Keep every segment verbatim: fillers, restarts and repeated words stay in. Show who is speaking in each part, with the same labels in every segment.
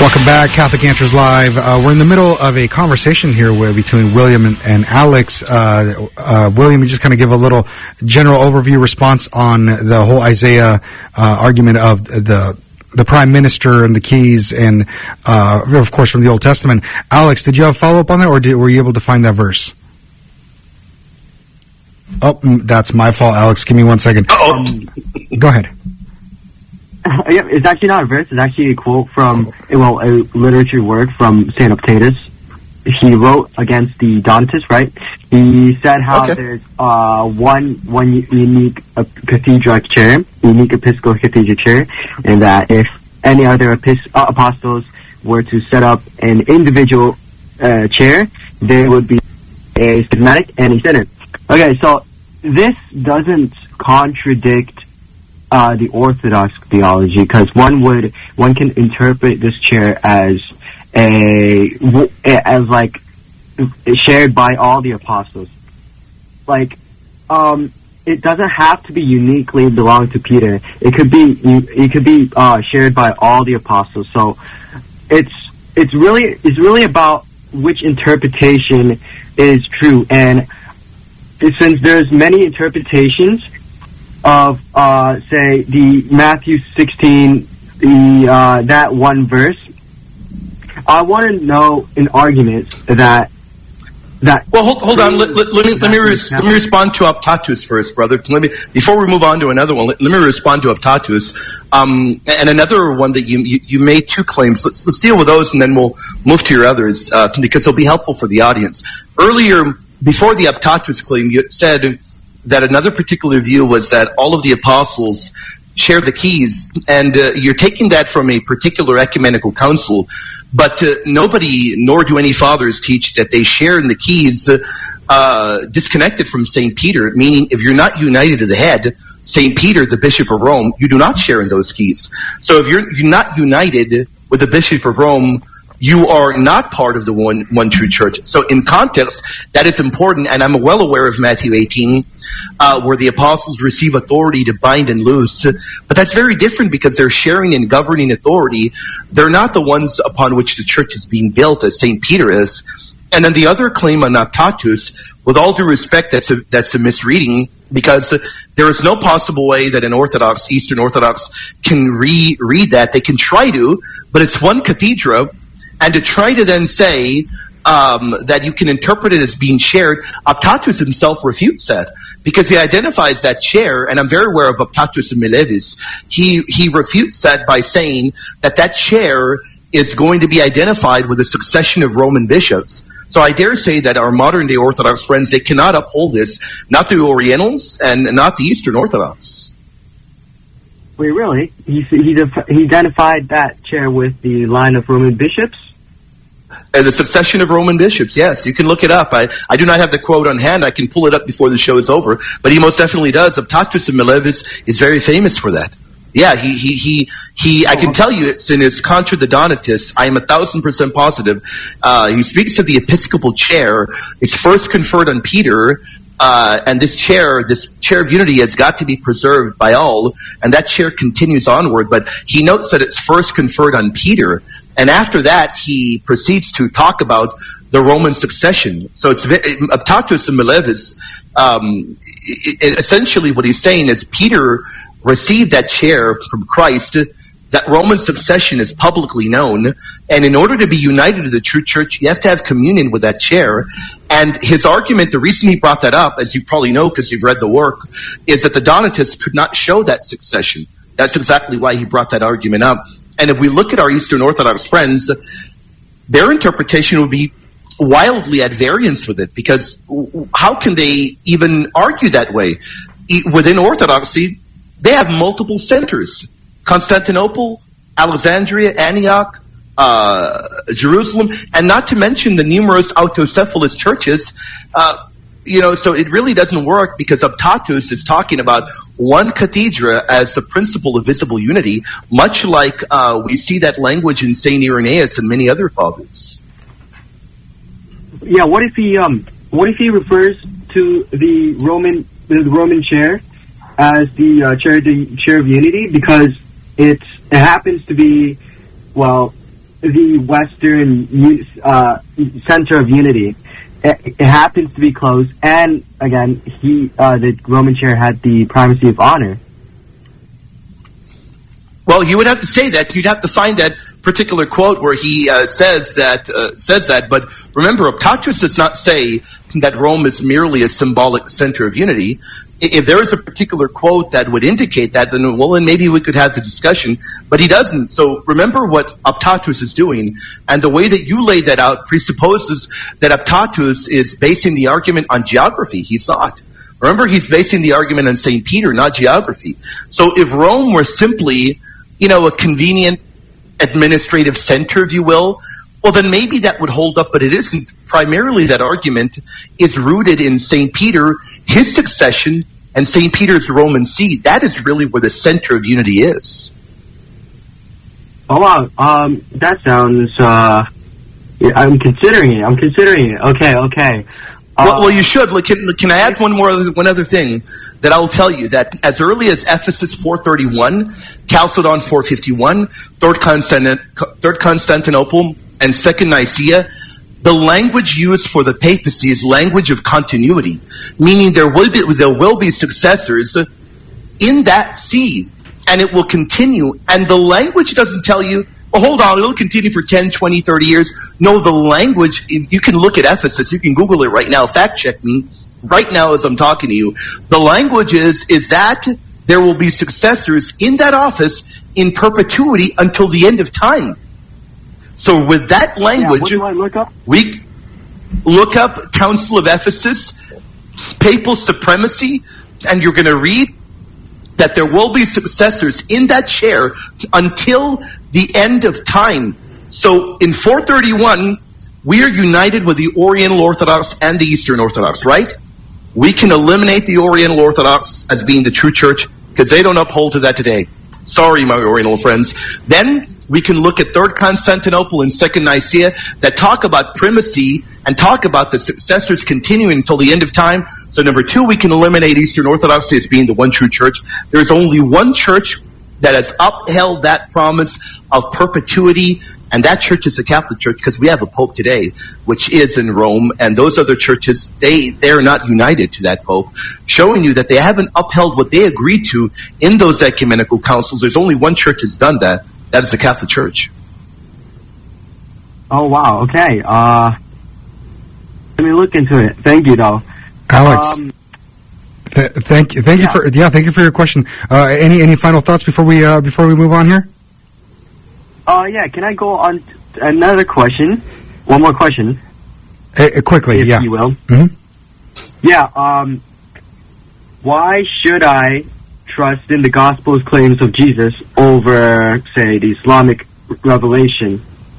Speaker 1: Welcome back, Catholic Answers Live. Uh, we're in the middle of a conversation here with, between William and, and Alex. Uh, uh, William, you just kind of give a little general overview response on the whole Isaiah uh, argument of the the prime minister and the keys, and uh, of course from the Old Testament. Alex, did you have a follow up on that, or did, were you able to find that verse? Oh, that's my fault, Alex. Give me one second.
Speaker 2: Um,
Speaker 1: Go ahead.
Speaker 2: Yeah, it's actually not a verse. It's actually a quote from, well, a literature work from Saint Optatus. He wrote against the Donatists, right? He said how okay. there's uh, one one unique uh, cathedral chair, unique episcopal cathedral chair, and that if any other epis- uh, apostles were to set up an individual uh, chair, there would be a schismatic and a synod. Okay, so this doesn't contradict Uh, the Orthodox theology, because one would one can interpret this chair as a as like shared by all the apostles. Like, um, it doesn't have to be uniquely belong to Peter. It could be it could be uh, shared by all the apostles. So it's it's really it's really about which interpretation is true, and since there's many interpretations of, uh, say, the Matthew sixteen, the uh, that one verse, I want to know an argument that that.
Speaker 3: Well, hold, hold on. Let, let, let me let me res, let me respond to Optatus first, brother. Let me before we move on to another one. Let, let me respond to Optatus, um, and another one that you, you you made two claims. Let's let's deal with those, and then we'll move to your others uh, because they'll be helpful for the audience. Earlier, before the Optatus claim, you said that another particular view was that all of the apostles share the keys, and uh, you're taking that from a particular ecumenical council, but uh, nobody, nor do any fathers, teach that they share in the keys uh, disconnected from Saint Peter, meaning if you're not united to the head, Saint Peter, the Bishop of Rome, you do not share in those keys. So if you're, you're not united with the Bishop of Rome, you are not part of the one one true church. So in context, that is important, and I'm well aware of Matthew eighteen, uh, where the apostles receive authority to bind and loose. But that's very different because they're sharing in governing authority. They're not the ones upon which the church is being built, as Saint Peter is. And then the other claim on Optatus, with all due respect, that's a, that's a misreading, because there is no possible way that an Orthodox, Eastern Orthodox, can re- read that. They can try to, but it's one cathedra. And to try to then say um, that you can interpret it as being shared, Optatus himself refutes that, because he identifies that chair, and I'm very aware of Optatus and Milevis. He he refutes that by saying that that chair is going to be identified with a succession of Roman bishops. So I dare say that our modern-day Orthodox friends, they cannot uphold this, not the Orientals and not the Eastern Orthodox.
Speaker 2: Wait, really? He he, def- he identified that chair with the line of Roman bishops?
Speaker 3: Uh, the succession of Roman bishops, yes. You can look it up. I, I do not have the quote on hand. I can pull it up before the show is over. But he most definitely does. Optatus of Milevis is very famous for that. Yeah, he, he, he, he, I can tell you it's in his Contra the Donatists. I am a thousand percent positive. Uh, he speaks of the episcopal chair. It's first conferred on Peter. Uh, and this chair, this chair of unity has got to be preserved by all, and that chair continues onward. But he notes that it's first conferred on Peter, and after that he proceeds to talk about the Roman succession. So it's Optatus and Milevis. Um, it, it, essentially what he's saying is Peter received that chair from Christ. That Roman succession is publicly known, and in order to be united to the true church, you have to have communion with that chair. And his argument, the reason he brought that up, as you probably know because you've read the work, is that the Donatists could not show that succession. That's exactly why he brought that argument up. And if we look at our Eastern Orthodox friends, their interpretation would be wildly at variance with it, because how can they even argue that way? Within Orthodoxy, they have multiple centers. Constantinople, Alexandria, Antioch, uh, Jerusalem, and not to mention the numerous autocephalous churches. Uh, you know, so it really doesn't work, because Optatus is talking about one cathedra as the principle of visible unity, much like uh, we see that language in Saint Irenaeus and many other fathers.
Speaker 2: Yeah, what if he um, what if he refers to the Roman the Roman chair as the uh, chair the chair of unity, because It's, it happens to be, well, the Western uh, center of unity. It, it happens to be closed, and again, he, uh, the Roman chair, had the primacy of honor.
Speaker 3: Well, you would have to say that. You'd have to find that particular quote where he uh, says that. Uh, says that. But remember, Optatus does not say that Rome is merely a symbolic center of unity. If there is a particular quote that would indicate that, then well, then maybe we could have the discussion. But he doesn't. So remember what Optatus is doing, and the way that you laid that out presupposes that Optatus is basing the argument on geography. He's not. Remember, he's basing the argument on Saint Peter, not geography. So if Rome were simply, you know, a convenient administrative center, if you will, well, then maybe that would hold up, but it isn't. Primarily, that argument is rooted in Saint Peter, his succession, and Saint Peter's Roman see. That is really where the center of unity is.
Speaker 2: Oh, wow. Um, that sounds, uh, I'm considering it. I'm considering it. Okay, okay. Uh,
Speaker 3: well, well, you should. Like, can, can I add one more, one other thing that I will tell you? That as early as Ephesus four thirty-one, Chalcedon four fifty-one, Third, Constant, Third Constantinople, and Second Nicaea, the language used for the papacy is language of continuity, meaning there will be there will be successors in that see, and it will continue. And the language doesn't tell you, well, hold on, it'll continue for ten, twenty, thirty years. No, the language, you can look at Ephesus, you can Google it right now, fact check me, right now as I'm talking to you. The language is, is that there will be successors in that office in perpetuity until the end of time. So with that language,
Speaker 2: yeah, what do I look up?
Speaker 3: we look up Council of Ephesus, papal supremacy, and you're going to read that there will be successors in that chair until the end of time. So in four thirty-one, we are united with the Oriental Orthodox and the Eastern Orthodox, right? We can eliminate the Oriental Orthodox as being the true church because they don't uphold to that today. Sorry, my Oriental friends. Then we can look at Third Constantinople and Second Nicaea that talk about primacy and talk about the successors continuing until the end of time. So number two, we can eliminate Eastern Orthodoxy as being the one true church. There's only one church that has upheld that promise of perpetuity, and that church is the Catholic Church, because we have a Pope today, which is in Rome, and those other churches, they, they're not united to that Pope, showing you that they haven't upheld what they agreed to in those ecumenical councils. There's only one church that's done that. That is the Catholic Church.
Speaker 2: Oh, wow. Okay. Uh, let me look into it. Thank you, though.
Speaker 1: Alex,
Speaker 2: um,
Speaker 1: th- thank you. Thank
Speaker 2: yeah.
Speaker 1: you for yeah. Thank you for your question. Uh, any any final thoughts before we uh, before we move on here?
Speaker 2: Uh, yeah. Can I go on to another question? One more question.
Speaker 1: Uh, quickly,
Speaker 2: if
Speaker 1: yeah.
Speaker 2: you will.
Speaker 1: Mm-hmm.
Speaker 2: Yeah. Um. Why should I trust in the Gospel's claims of Jesus over, say, the Islamic revelation?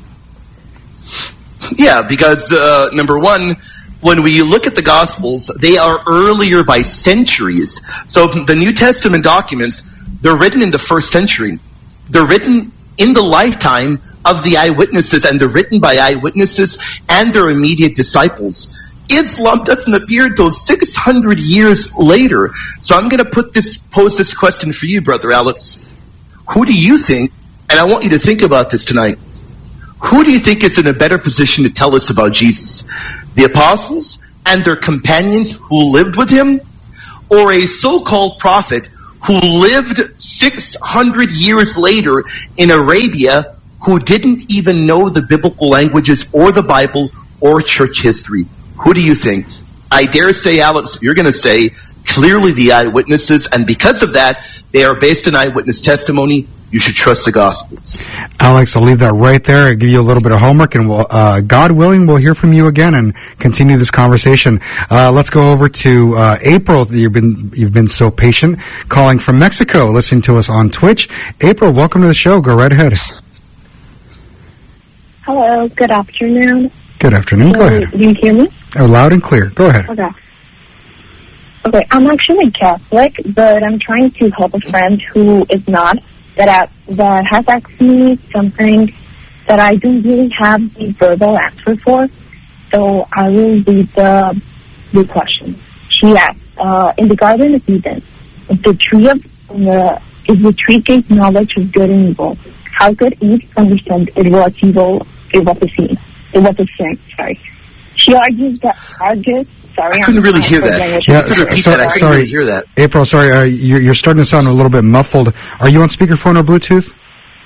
Speaker 3: Yeah, because uh, number one, when we look at the Gospels, they are earlier by centuries. So the New Testament documents, they're written in the first century. They're written in the lifetime of the eyewitnesses, and they're written by eyewitnesses and their immediate disciples. Islam doesn't appear until six hundred years later. So I'm going to put this, pose this question for you, Brother Alex. Who do you think, and I want you to think about this tonight, who do you think is in a better position to tell us about Jesus? The apostles and their companions who lived with him, or a so-called prophet who lived six hundred years later in Arabia, who didn't even know the biblical languages or the Bible or church history? Who do you think? I dare say, Alex, you're going to say clearly the eyewitnesses, and because of that, they are based on eyewitness testimony. You should trust the Gospels.
Speaker 1: Alex, I'll leave that right there. I'll give you a little bit of homework, and we'll, uh, God willing, we'll hear from you again and continue this conversation. Uh, let's go over to uh, April. You've been you've been so patient, calling from Mexico, listening to us on Twitch. April, welcome to the show. Go right ahead.
Speaker 4: Hello. Good afternoon.
Speaker 1: Good afternoon. Go ahead.
Speaker 4: Do you hear me?
Speaker 1: Oh, loud and clear. Go ahead.
Speaker 4: Okay. Okay, I'm actually Catholic, but I'm trying to help a friend who is not, that I, that has asked me something that I don't really have the verbal answer for. So I will read the, the question. She asked, uh, in the Garden of Eden, if the tree of the, if the tree gave knowledge of good and evil, how could Eve understand it was evil, it was a sin, it was a sin, sorry. She argues that, argues, sorry.
Speaker 3: I couldn't really hear that.
Speaker 1: Yeah,
Speaker 3: so, repeat
Speaker 1: so,
Speaker 3: that. I couldn't
Speaker 1: sorry,
Speaker 3: really hear that.
Speaker 1: April, sorry, uh, you're, you're starting to sound a little bit muffled. Are you on speakerphone or Bluetooth?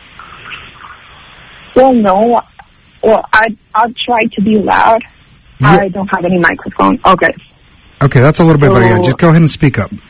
Speaker 4: Well, no. Well, I, I'll try to be loud.
Speaker 1: Yeah.
Speaker 4: I don't have any microphone. Okay.
Speaker 1: Okay, that's a little bit
Speaker 4: so,
Speaker 1: better. Yeah, just go ahead and speak up.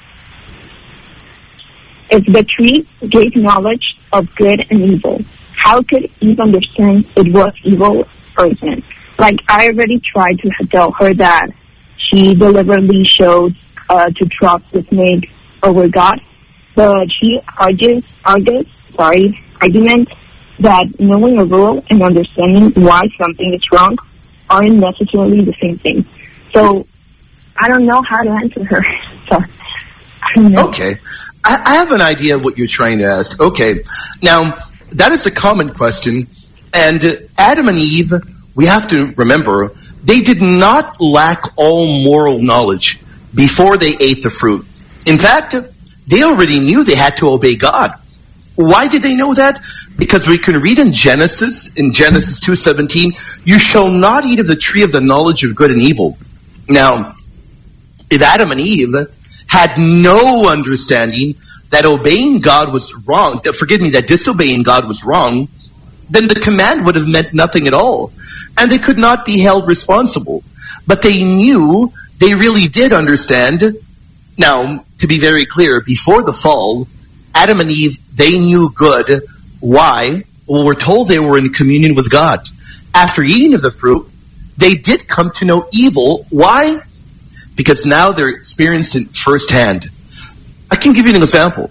Speaker 4: If the tree gave knowledge of good and evil, how could Eve understand it was evil or sin? Like, I already tried to tell her that she deliberately showed uh, to trust the snake over God, but she argues, argues, sorry, argument that knowing a rule and understanding why something is wrong aren't necessarily the same thing. So, I don't know how to answer her. So, I don't know.
Speaker 3: Okay. I, I have an idea of what you're trying to ask. Okay. Now, that is a common question. And Adam and Eve, we have to remember, they did not lack all moral knowledge before they ate the fruit. In fact, they already knew they had to obey God. Why did they know that? Because we can read in Genesis, in Genesis two seventeen, you shall not eat of the tree of the knowledge of good and evil. Now, if Adam and Eve had no understanding that obeying God was wrong, that, forgive me, that disobeying God was wrong, then the command would have meant nothing at all. And they could not be held responsible. But they knew, they really did understand. Now, to be very clear, before the fall, Adam and Eve, they knew good. Why? Well, we're told they were in communion with God. After eating of the fruit, they did come to know evil. Why? Because now they're experiencing it firsthand. I can give you an example.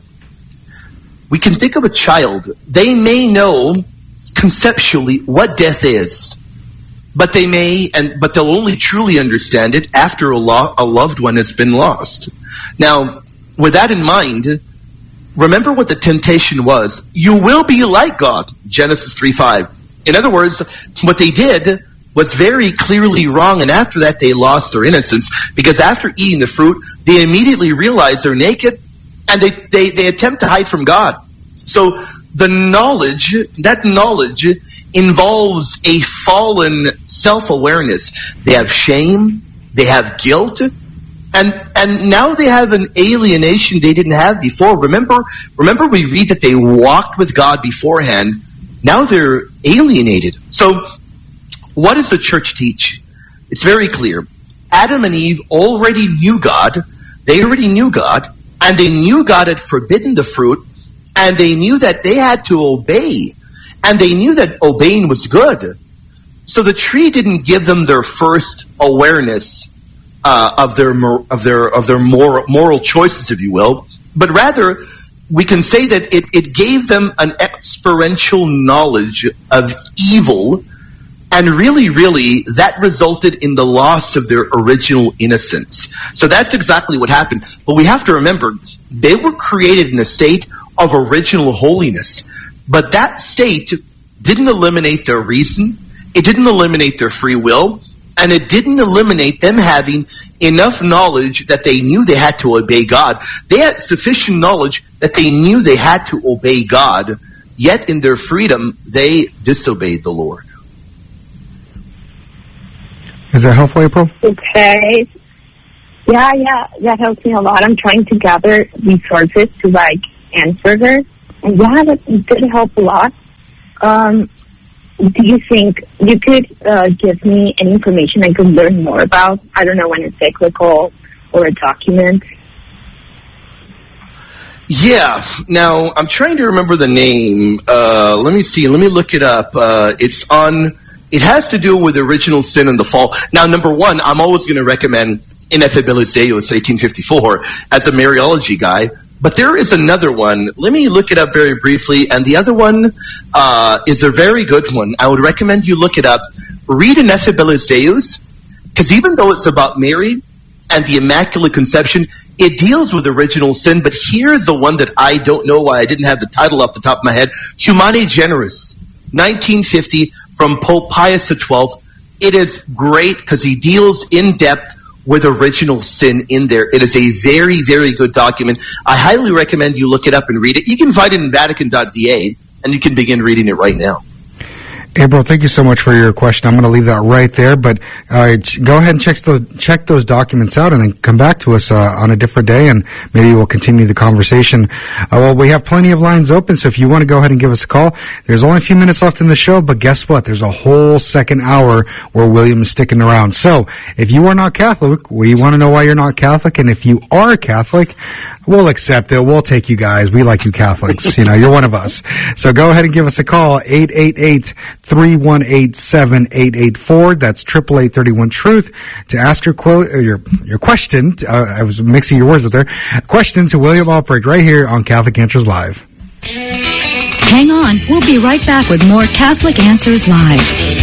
Speaker 3: We can think of a child. They may know conceptually what death is, but they may, and but they'll only truly understand it after a, lo- a loved one has been lost. Now, with that in mind, remember what the temptation was. You will be like God, Genesis three five. In other words, what they did was very clearly wrong, and after that they lost their innocence, because after eating the fruit, they immediately realize they're naked, and they, they, they attempt to hide from God. So the knowledge, that knowledge involves a fallen self-awareness. They have shame, they have guilt, and and now they have an alienation they didn't have before. Remember, remember we read that they walked with God beforehand. Now they're alienated. So what does the church teach? It's very clear. Adam and Eve already knew God. They already knew God, and they knew God had forbidden the fruit, and they knew that they had to obey, and they knew that obeying was good. So the tree didn't give them their first awareness uh, of their of their of their moral, moral choices, if you will, but rather we can say that it, it gave them an experiential knowledge of evil. And really, really, that resulted in the loss of their original innocence. So that's exactly what happened. But we have to remember, they were created in a state of original holiness. But that state didn't eliminate their reason, it didn't eliminate their free will, and it didn't eliminate them having enough knowledge that they knew they had to obey God. They had sufficient knowledge that they knew they had to obey God, yet in their freedom, they disobeyed the Lord.
Speaker 1: Is that helpful, April?
Speaker 4: Okay. Yeah, yeah, that helps me a lot. I'm trying to gather resources to, like, answer her. And yeah, that did help a lot. Um, do you think you could uh, give me any information I could learn more about? I don't know, an encyclical or a document?
Speaker 3: Yeah. Now, I'm trying to remember the name. Uh, let me see. Let me look it up. Uh, it's on... It has to do with original sin and the fall. Now, number one, I'm always going to recommend Ineffabilis Deus, eighteen fifty-four, as a Mariology guy. But there is another one. Let me look it up very briefly. And the other one uh, is a very good one. I would recommend you look it up. Read Ineffabilis Deus, because even though it's about Mary and the Immaculate Conception, it deals with original sin. But here's the one that I don't know why I didn't have the title off the top of my head. Humani Generis, nineteen fifty, from Pope Pius the twelfth. It is great because he deals in depth with original sin in there. It is a very, very good document. I highly recommend you look it up and read it. You can find it in Vatican dot V A, and you can begin reading it right now.
Speaker 1: April, thank you so much for your question. I'm going to leave that right there, but uh, go ahead and check, the, check those documents out and then come back to us uh, on a different day, and maybe we'll continue the conversation. Uh, well, we have plenty of lines open, so if you want to go ahead and give us a call, there's only a few minutes left in the show, but guess what? There's a whole second hour where William is sticking around. So if you are not Catholic, we want to know why you're not Catholic, and if you are Catholic, we'll accept it. We'll take you guys. We like you Catholics. You know, you're one of us. So go ahead and give us a call, eight eight eight, three one eight, seven eight eight four. That's eight eight eight, three one, truth to ask your quote, your your question. Uh, I was mixing your words up there. Question to William Albrecht right here on Catholic Answers Live.
Speaker 5: Hang on. We'll be right back with more Catholic Answers Live.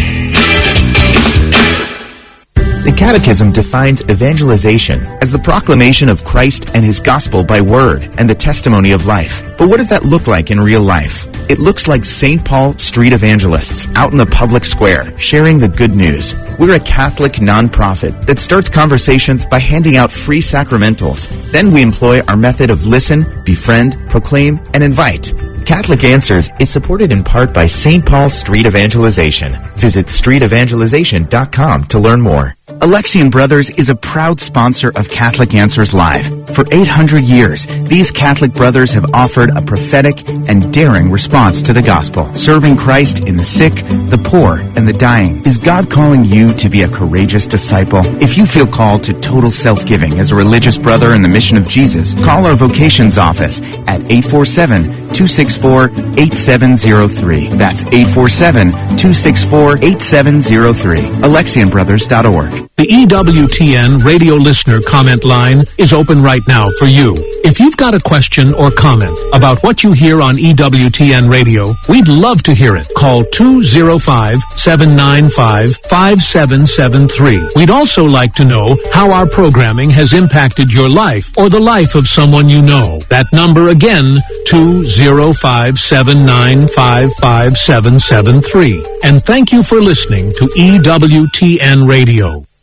Speaker 6: The Catechism defines evangelization as the proclamation of Christ and His gospel by word and the testimony of life. But what does that look like in real life? It looks like Saint Paul street evangelists out in the public square sharing the good news. We're a Catholic nonprofit that starts conversations by handing out free sacramentals. Then we employ our method of listen, befriend, proclaim, and invite. Catholic Answers is supported in part by Saint Paul Street Evangelization. Visit street evangelization dot com to learn more. Alexian Brothers is a proud sponsor of Catholic Answers Live. For eight hundred years, these Catholic brothers have offered a prophetic and daring response to the gospel, serving Christ in the sick, the poor, and the dying. Is God calling you to be a courageous disciple? If you feel called to total self-giving as a religious brother in the mission of Jesus, call our vocations office at eight four seven, two six four, eight seven zero three. That's eight four seven, two six four, eight seven zero three. Alexian Brothers dot org.
Speaker 7: The E W T N radio listener comment line is open right now for you. If you've got a question or comment about what you hear on E W T N radio, we'd love to hear it. Call two oh five, seven nine five, five seven seven three. We'd also like to know how our programming has impacted your life or the life of someone you know. That number again, two oh five, seven nine five, five seven seven three. And thank you for listening to E W T N Radio.